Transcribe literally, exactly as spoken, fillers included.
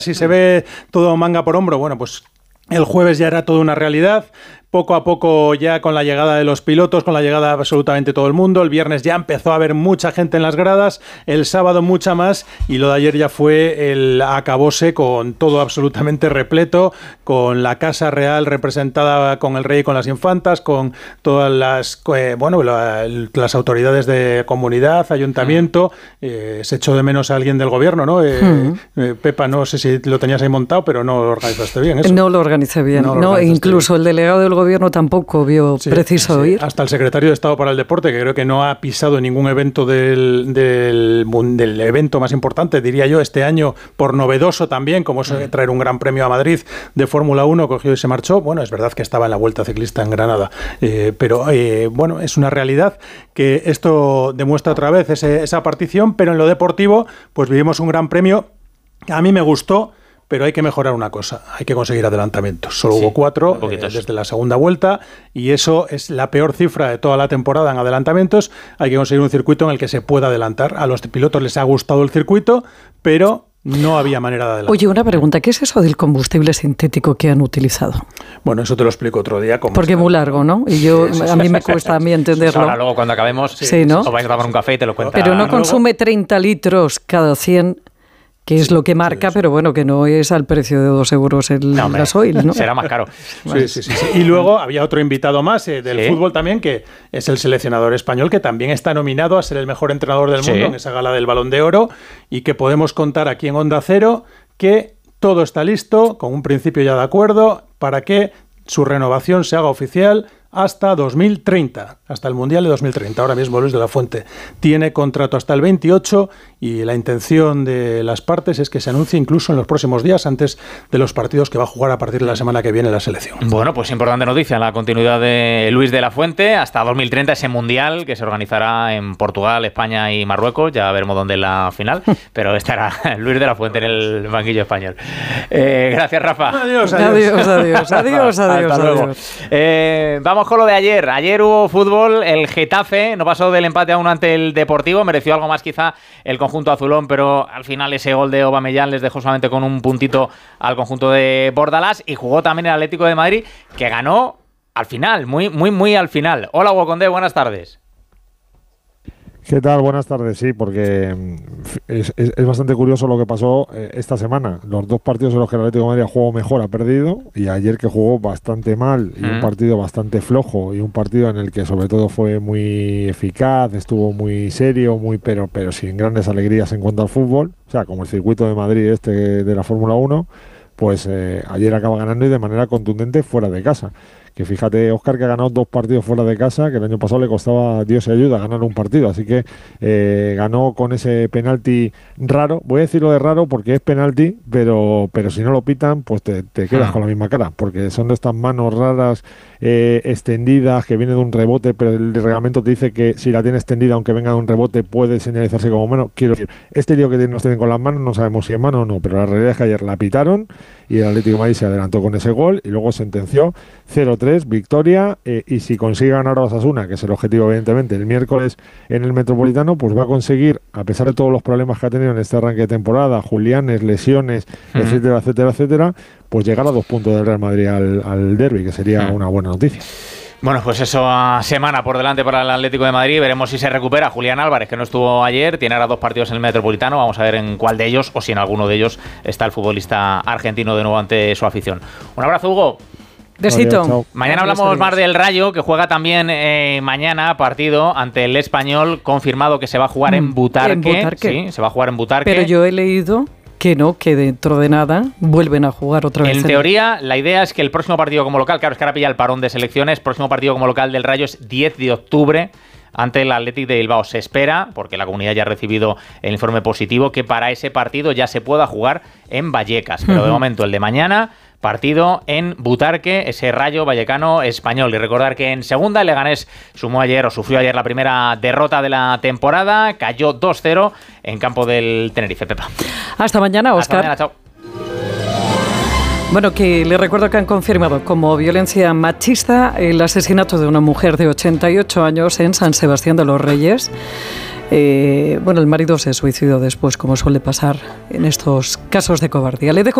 Si se ve todo manga por hombro, bueno, pues el jueves ya era toda una realidad. Poco a poco ya con la llegada de los pilotos, con la llegada de absolutamente todo el mundo. El viernes ya empezó a haber mucha gente en las gradas, el sábado mucha más, y lo de ayer ya fue el acabose con todo absolutamente repleto, con la Casa Real representada con el rey y con las infantas, con todas las eh, bueno la, las autoridades de comunidad, ayuntamiento. Eh, se echó de menos a alguien del gobierno, ¿no? Eh, mm. eh, Pepa, no sé si lo tenías ahí montado, pero no lo organizaste bien, ¿eso? No lo organicé bien, no, no incluso bien. El delegado del gobierno tampoco vio sí, preciso sí. ir. Hasta el secretario de Estado para el Deporte, que creo que no ha pisado ningún evento del, del, del evento más importante, diría yo, este año, por novedoso también, como es traer un gran premio a Madrid de Fórmula uno, cogió y se marchó. Bueno, es verdad que estaba en la Vuelta Ciclista en Granada, eh, pero eh, bueno, es una realidad que esto demuestra otra vez ese, esa partición, pero en lo deportivo, pues vivimos un gran premio que a mí me gustó, pero hay que mejorar una cosa, hay que conseguir adelantamientos. Solo sí, hubo cuatro eh, desde la segunda vuelta, y eso es la peor cifra de toda la temporada en adelantamientos. Hay que conseguir un circuito en el que se pueda adelantar. A los pilotos les ha gustado el circuito, pero no había manera de adelantar. Oye, una pregunta, ¿qué es eso del combustible sintético que han utilizado? Bueno, eso te lo explico otro día. Porque es muy largo, ¿no? Y yo sí, sí, a mí sí, me sí, cuesta sí, a mí entenderlo. Ahora luego cuando acabemos, sí, sí, ¿no? os vais a tomar un café y te lo cuento. Pero no consume treinta litros cada cien, que es sí, lo que marca, sí, sí. Pero bueno, que no es al precio de dos euros el no, gasoil, ¿no? Será más caro. Sí, sí, sí, sí. Y luego había otro invitado más eh, del ¿sí? fútbol también, que es el seleccionador español, que también está nominado a ser el mejor entrenador del sí. mundo en esa gala del Balón de Oro, y que podemos contar aquí en Onda Cero que todo está listo, con un principio ya de acuerdo, para que su renovación se haga oficial hasta dos mil treinta, hasta el Mundial de dos mil treinta. Ahora mismo Luis de la Fuente tiene contrato hasta el veintiocho, y la intención de las partes es que se anuncie incluso en los próximos días, antes de los partidos que va a jugar a partir de la semana que viene la selección. Bueno, pues importante noticia, la continuidad de Luis de la Fuente hasta dos mil treinta, ese Mundial que se organizará en Portugal, España y Marruecos. Ya veremos dónde es la final, pero estará Luis de la Fuente en el banquillo español. Eh, gracias, Rafa. Adiós, adiós, adiós, adiós, adiós, adiós, hasta luego. Eh, vamos con lo de ayer. Ayer hubo fútbol, el Getafe no pasó del empate a uno ante el Deportivo, mereció algo más quizá el conjunto azulón, pero al final ese gol de Aubameyang les dejó solamente con un puntito al conjunto de Bordalás, y jugó también el Atlético de Madrid, que ganó al final, muy, muy, muy al final. Hola, Hugo Condé, buenas tardes. ¿Qué tal? Buenas tardes, sí, porque es, es, es bastante curioso lo que pasó eh, esta semana. Los dos partidos en los que el Atlético de Madrid jugó mejor ha perdido, y ayer que jugó bastante mal, y mm. un partido bastante flojo, y un partido en el que sobre todo fue muy eficaz, estuvo muy serio, muy pero, pero sin grandes alegrías en cuanto al fútbol, o sea, como el circuito de Madrid este de la Fórmula uno, pues eh, ayer acaba ganando, y de manera contundente fuera de casa. Que fíjate, Óscar, que ha ganado dos partidos fuera de casa, que el año pasado le costaba Dios y ayuda ganar un partido, así que eh, ganó con ese penalti raro. Voy a decirlo de raro porque es penalti, pero pero si no lo pitan, pues te, te quedas ah. con la misma cara, porque son de estas manos raras, eh, extendidas, que viene de un rebote, pero el reglamento te dice que si la tiene extendida, aunque venga de un rebote, puede señalizarse como menos. Quiero decir, este lío que nos tienen con las manos, no sabemos si es mano o no, pero la realidad es que ayer la pitaron, y el Atlético de Madrid se adelantó con ese gol, y luego sentenció cero tres, victoria, eh, y si consigue ganar a Osasuna, que es el objetivo evidentemente, el miércoles en el Metropolitano, pues va a conseguir, a pesar de todos los problemas que ha tenido en este arranque de temporada, Julianes, lesiones, uh-huh. etcétera, etcétera, etcétera, pues llegar a dos puntos del Real Madrid al, al derbi, que sería uh-huh. una buena noticia. Bueno, pues eso, semana por delante para el Atlético de Madrid. Veremos si se recupera Julián Álvarez, que no estuvo ayer. Tiene ahora dos partidos en el Metropolitano. Vamos a ver en cuál de ellos, o si en alguno de ellos, está el futbolista argentino de nuevo ante su afición. Un abrazo, Hugo. Besito. Adiós, mañana hablamos adiós. más del Rayo, que juega también eh, mañana partido ante el Español, confirmado que se va a jugar en Butarque. ¿En Butarque? Sí, se va a jugar en Butarque. Pero yo he leído que no, que dentro de nada vuelven a jugar otra vez. En teoría, la idea es que el próximo partido como local, claro, es que ahora pilla el parón de selecciones, el próximo partido como local del Rayo es diez de octubre ante el Athletic de Bilbao. Se espera, porque la comunidad ya ha recibido el informe positivo, que para ese partido ya se pueda jugar en Vallecas. Pero de momento, el de mañana, partido en Butarque, ese Rayo Vallecano Español. Y recordar que en segunda, el Leganés sumó ayer, o sufrió ayer, la primera derrota de la temporada. Cayó dos cero en campo del Tenerife. Pepa. Hasta mañana, Óscar. Hasta mañana, chao. Bueno, que les recuerdo que han confirmado como violencia machista el asesinato de una mujer de ochenta y ocho años en San Sebastián de los Reyes. Eh, bueno, el marido se suicidó después, como suele pasar en estos casos de cobardía. Le dejo